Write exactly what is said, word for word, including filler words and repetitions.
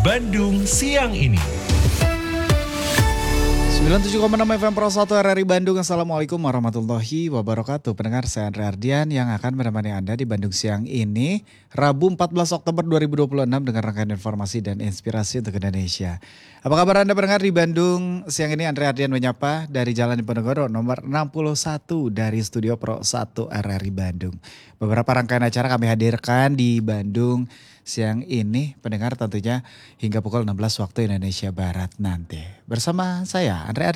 Bandung siang ini. sembilan puluh tujuh koma enam F M Pro satu R R I Bandung. Assalamualaikum warahmatullahi wabarakatuh. Pendengar, saya Andre Ardian yang akan menemani Anda di Bandung siang ini, Rabu empat belas Oktober dua ribu dua puluh enam dengan rangkaian informasi dan inspirasi untuk Indonesia. Apa kabar Anda pendengar di Bandung siang ini? Andre Ardian menyapa dari Jalan Diponegoro nomor enam puluh satu dari Studio Pro satu R R I Bandung. Beberapa rangkaian acara kami hadirkan di Bandung siang ini, pendengar, tentunya hingga pukul enam belas waktu Indonesia Barat nanti. Bersama saya Andre Ardian